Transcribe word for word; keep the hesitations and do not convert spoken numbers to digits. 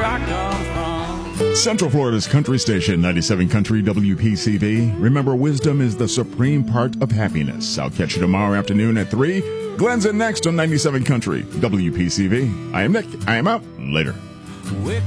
I come from. Central Florida's country station, ninety-seven Country W P C V. Remember, wisdom is the supreme part of happiness. I'll catch you tomorrow afternoon at three. Glenn's in next on ninety-seven Country W P C V. I am Nick. I am out. Later.